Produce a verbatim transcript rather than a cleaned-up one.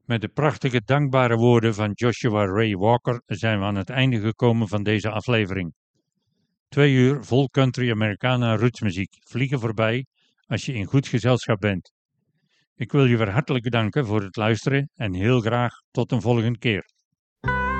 Met de prachtige dankbare woorden van Joshua Ray Walker zijn we aan het einde gekomen van deze aflevering. Twee uur vol country Americana rootsmuziek vliegen voorbij als je in goed gezelschap bent. Ik wil je weer hartelijk bedanken voor het luisteren en heel graag tot een volgende keer.